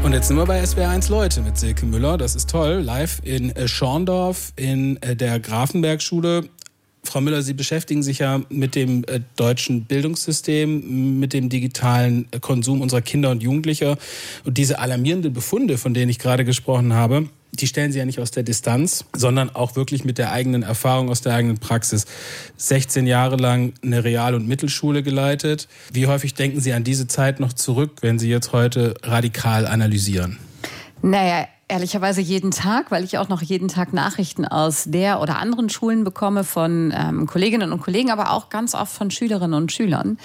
Und jetzt sind wir bei SWR1 Leute mit Silke Müller. Das ist toll. Live in Schorndorf in der Grafenberg-Schule. Frau Müller, Sie beschäftigen sich ja mit dem deutschen Bildungssystem, mit dem digitalen Konsum unserer Kinder und Jugendlicher. Und diese alarmierenden Befunde, von denen ich gerade gesprochen habe, die stellen Sie ja nicht aus der Distanz, sondern auch wirklich mit der eigenen Erfahrung aus der eigenen Praxis. 16 Jahre lang eine Real- und Mittelschule geleitet. Wie häufig denken Sie an diese Zeit noch zurück, wenn Sie jetzt heute radikal analysieren? Naja, ehrlicherweise jeden Tag, weil ich auch noch jeden Tag Nachrichten aus der oder anderen Schulen bekomme von Kolleginnen und Kollegen, aber auch ganz oft von Schülerinnen und Schülern.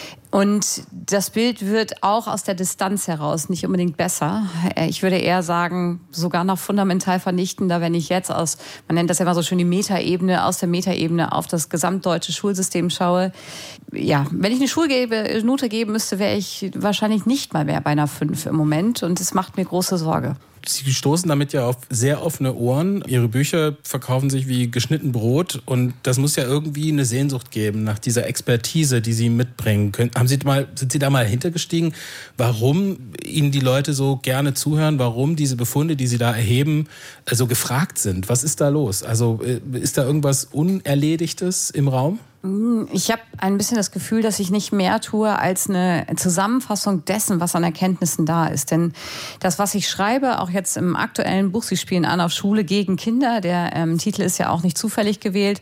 Und das Bild wird auch aus der Distanz heraus nicht unbedingt besser. Ich würde eher sagen, sogar noch fundamental vernichtender, wenn ich jetzt man nennt das ja immer so schön die Metaebene, aus der Metaebene auf das gesamtdeutsche Schulsystem schaue. Ja, wenn ich eine Schulnote geben müsste, wäre ich wahrscheinlich nicht mal mehr bei einer 5 im Moment. Und es macht mir große Sorge. Sie stoßen damit ja auf sehr offene Ohren. Ihre Bücher verkaufen sich wie geschnitten Brot. Und das muss ja irgendwie eine Sehnsucht geben nach dieser Expertise, die Sie mitbringen können. Sind Sie da mal hintergestiegen, warum Ihnen die Leute so gerne zuhören? Warum diese Befunde, die Sie da erheben, so gefragt sind? Was ist da los? Also ist da irgendwas Unerledigtes im Raum? Ich habe ein bisschen das Gefühl, dass ich nicht mehr tue als eine Zusammenfassung dessen, was an Erkenntnissen da ist. Denn das, was ich schreibe, auch jetzt im aktuellen Buch, Sie spielen an auf Schule gegen Kinder, der Titel ist ja auch nicht zufällig gewählt,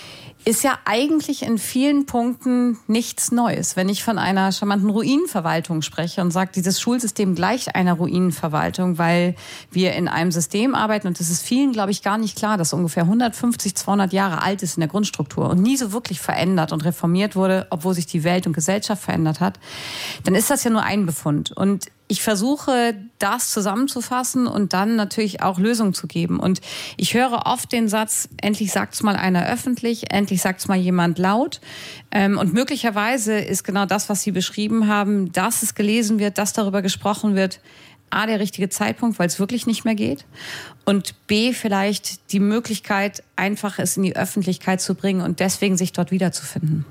ist ja eigentlich in vielen Punkten nichts Neues. Wenn ich von einer charmanten Ruinenverwaltung spreche und sage, dieses Schulsystem gleicht einer Ruinenverwaltung, weil wir in einem System arbeiten und es ist vielen, glaube ich, gar nicht klar, dass ungefähr 150, 200 Jahre alt ist in der Grundstruktur und nie so wirklich verändert und reformiert wurde, obwohl sich die Welt und Gesellschaft verändert hat, dann ist das ja nur ein Befund. Und ich versuche, das zusammenzufassen und dann natürlich auch Lösungen zu geben. Und ich höre oft den Satz, endlich sagt's mal einer öffentlich, endlich sagt's mal jemand laut. Und möglicherweise ist genau das, was Sie beschrieben haben, dass es gelesen wird, dass darüber gesprochen wird, A, der richtige Zeitpunkt, weil es wirklich nicht mehr geht. Und B, vielleicht die Möglichkeit, einfach es in die Öffentlichkeit zu bringen und deswegen sich dort wiederzufinden.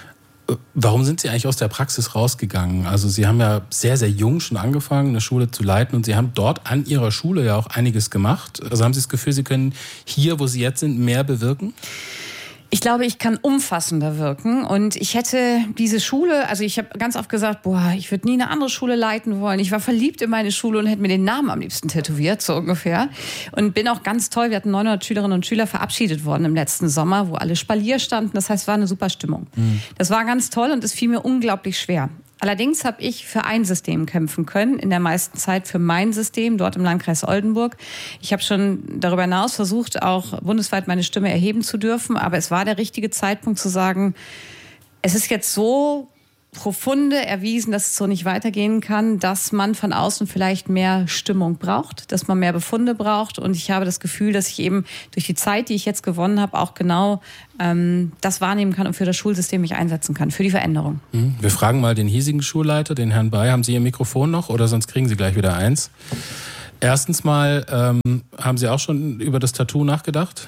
Warum sind Sie eigentlich aus der Praxis rausgegangen? Also Sie haben ja sehr, sehr jung schon angefangen, eine Schule zu leiten und Sie haben dort an Ihrer Schule ja auch einiges gemacht. Also haben Sie das Gefühl, Sie können hier, wo Sie jetzt sind, mehr bewirken? Ich glaube, ich kann umfassender wirken und ich hätte diese Schule, also ich habe ganz oft gesagt, ich würde nie eine andere Schule leiten wollen. Ich war verliebt in meine Schule und hätte mir den Namen am liebsten tätowiert, so ungefähr. Und bin auch ganz toll, wir hatten 900 Schülerinnen und Schüler verabschiedet worden im letzten Sommer, wo alle Spalier standen. Das heißt, es war eine super Stimmung. Das war ganz toll und es fiel mir unglaublich schwer. Allerdings habe ich für ein System kämpfen können, in der meisten Zeit für mein System, dort im Landkreis Oldenburg. Ich habe schon darüber hinaus versucht, auch bundesweit meine Stimme erheben zu dürfen, aber es war der richtige Zeitpunkt zu sagen, es ist jetzt so profunde erwiesen, dass es so nicht weitergehen kann, dass man von außen vielleicht mehr Stimmung braucht, dass man mehr Befunde braucht. Und ich habe das Gefühl, dass ich eben durch die Zeit, die ich jetzt gewonnen habe, auch genau das wahrnehmen kann und für das Schulsystem mich einsetzen kann, für die Veränderung. Wir fragen mal den hiesigen Schulleiter, den Herrn Bay. Haben Sie Ihr Mikrofon noch oder sonst kriegen Sie gleich wieder eins? Erstens mal, haben Sie auch schon über das Tattoo nachgedacht?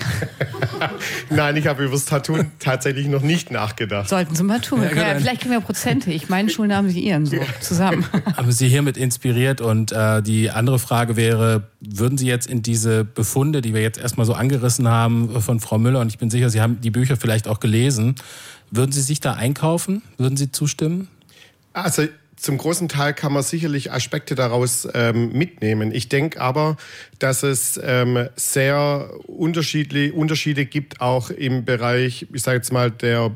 Nein, ich habe über das Tattoo tatsächlich noch nicht nachgedacht. Sollten Sie mal tun. Ja, vielleicht kriegen wir Prozente. Ich meine Schulen haben Sie Ihren so zusammen. Haben Sie hiermit inspiriert? Und die andere Frage wäre, würden Sie jetzt in diese Befunde, die wir jetzt erstmal so angerissen haben von Frau Müller, und ich bin sicher, Sie haben die Bücher vielleicht auch gelesen, würden Sie sich da einkaufen? Würden Sie zustimmen? Also zum großen Teil kann man sicherlich Aspekte daraus mitnehmen. Ich denke aber, dass es sehr Unterschiede gibt, auch im Bereich, ich sage jetzt mal, der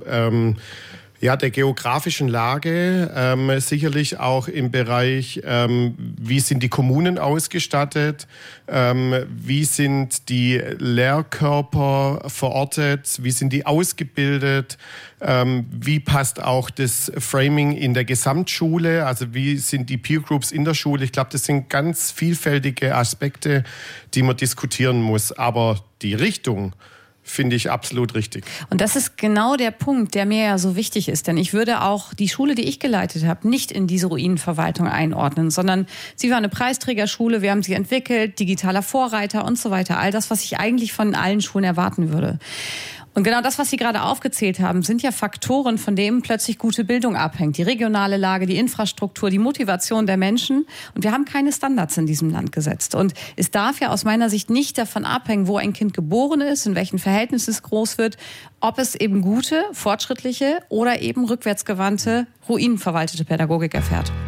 geografischen Lage, sicherlich auch im Bereich, wie sind die Kommunen ausgestattet, wie sind die Lehrkörper verortet, wie sind die ausgebildet, wie passt auch das Framing in der Gesamtschule, also wie sind die Peer Groups in der Schule. Ich glaube, das sind ganz vielfältige Aspekte, die man diskutieren muss, aber die Richtung finde ich absolut richtig. Und das ist genau der Punkt, der mir ja so wichtig ist. Denn ich würde auch die Schule, die ich geleitet habe, nicht in diese Ruinenverwaltung einordnen, sondern sie war eine Preisträgerschule, wir haben sie entwickelt, digitaler Vorreiter und so weiter. All das, was ich eigentlich von allen Schulen erwarten würde. Und genau das, was Sie gerade aufgezählt haben, sind ja Faktoren, von denen plötzlich gute Bildung abhängt. Die regionale Lage, die Infrastruktur, die Motivation der Menschen. Und wir haben keine Standards in diesem Land gesetzt. Und es darf ja aus meiner Sicht nicht davon abhängen, wo ein Kind geboren ist, in welchen Verhältnissen es groß wird, ob es eben gute, fortschrittliche oder eben rückwärtsgewandte, ruinenverwaltete Pädagogik erfährt.